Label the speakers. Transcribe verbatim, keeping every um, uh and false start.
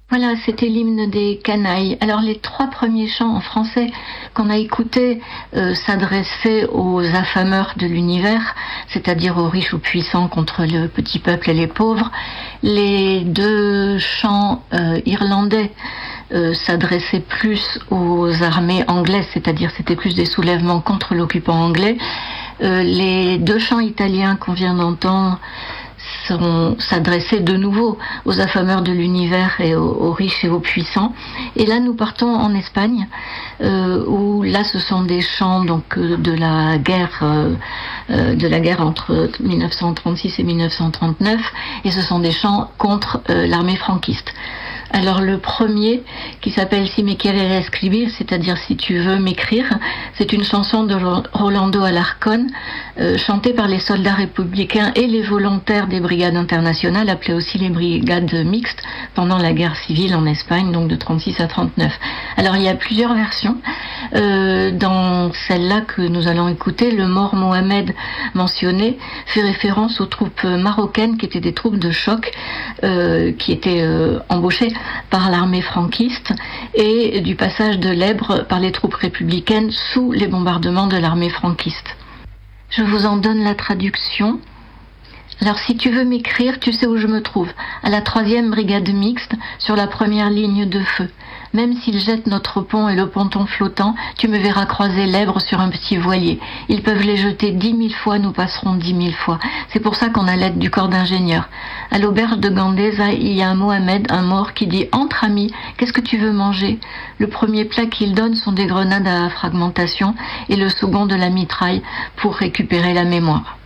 Speaker 1: Voilà, c'était l'hymne des canailles. Alors les trois premiers chants en français qu'on a écoutés euh, s'adressaient aux affameurs de l'univers, c'est-à-dire aux riches, aux puissants contre le petit peuple et les pauvres. Les deux chants euh, irlandais euh, s'adressaient plus aux armées anglaises, c'est-à-dire c'était plus des soulèvements contre l'occupant anglais. Euh, les deux chants italiens qu'on vient d'entendre s'adressaient de nouveau aux affameurs de l'univers et aux, aux riches et aux puissants. Et là, nous partons en Espagne, euh, où là, ce sont des chants donc euh, de la guerre, euh, euh, de la guerre entre mille neuf cent trente-six et mille neuf cent trente-neuf, et ce sont des chants contre euh, l'armée franquiste. Alors le premier, qui s'appelle Si me quieres escribir, c'est-à-dire si tu veux m'écrire, c'est une chanson de Rolando Alarcón, euh, chantée par les soldats républicains et les volontaires des brigades internationales, appelées aussi les brigades mixtes, pendant la guerre civile en Espagne, donc de trente-six à trente-neuf. Alors il y a plusieurs versions. Euh, dans celle-là que nous allons écouter, le mort Mohamed mentionné fait référence aux troupes marocaines qui étaient des troupes de choc, euh, qui étaient euh, embauchées par l'armée franquiste, et du passage de l'Èbre par les troupes républicaines sous les bombardements de l'armée franquiste. Je vous en donne la traduction. Alors si tu veux m'écrire, tu sais où je me trouve, à la troisième brigade mixte, sur la première ligne de feu. Même s'ils jettent notre pont et le ponton flottant, tu me verras croiser l'Èbre sur un petit voilier. Ils peuvent les jeter dix mille fois, nous passerons dix mille fois. C'est pour ça qu'on a l'aide du corps d'ingénieurs. À l'auberge de Gandesa, il y a un Mohamed, un mort, qui dit « Entre amis, qu'est-ce que tu veux manger ?» Le premier plat qu'il donne sont des grenades à fragmentation et le second de la mitraille pour récupérer la mémoire.